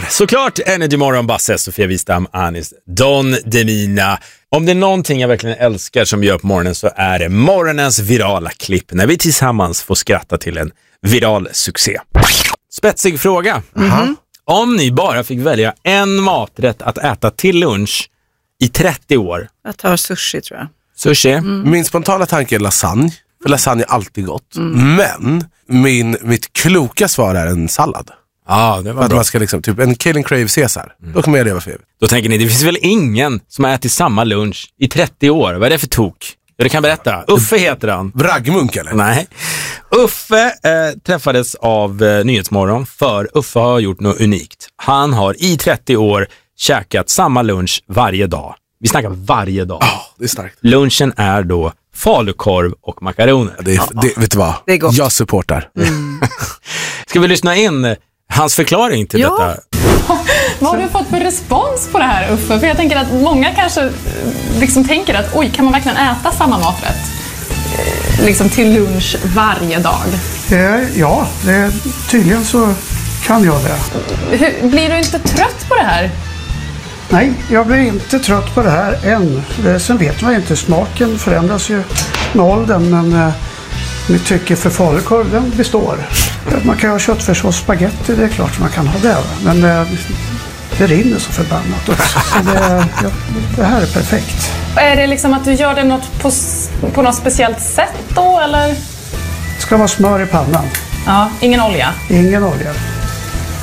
Såklart Energy Morgon, Basse, Sofia Wistam, Anis, Don Demina. Om det är någonting jag verkligen älskar som vi gör på morgonen så är det morgonens virala klipp när vi tillsammans får skratta till en viral succé. Spetsig fråga. Om ni bara fick välja en maträtt att äta till lunch i 30 år. Jag tar sushi, tror jag. Sushi? Min spontana tanke är lasagne. För lasagne är alltid gott. Men mitt kloka svar är en sallad. Ja, det var för att bra. man ska liksom, typ en Kill and Crave Caesar. Då kommer jag leva för evigt. Då tänker ni, det finns väl ingen som har ätit samma lunch i 30 år? Vad är det för tok? Du kan berätta. Uffe heter han. Braggmunk eller? Nej. Uffe träffades av Nyhetsmorgon för Uffe har gjort något unikt. Han har i 30 år käkat samma lunch varje dag. Vi snackar varje dag. Det är starkt. Lunchen är då falukorv och makaroner. Vet du vad? Det är gott. Jag supportar. Ska vi lyssna in hans förklaring till detta? Vad har du fått för respons på det här, Uffe? För jag tänker att många kanske liksom tänker att oj, kan man verkligen äta samma maträtt liksom till lunch varje dag? Ja, tydligen så kan jag det. Blir du inte trött på det här? Nej, jag blir inte trött på det här än. Sen vet man inte, smaken förändras ju med åldern, men mitt tycke för falukorv, den består. Man kan ha köttfärs och spaghetti, det är klart man kan ha det. Men det rinner så förbannat också. Så det här är perfekt. Är det liksom att du gör det på något speciellt sätt då, eller? Det ska vara smör i pannan. Ja, ingen olja? Ingen olja.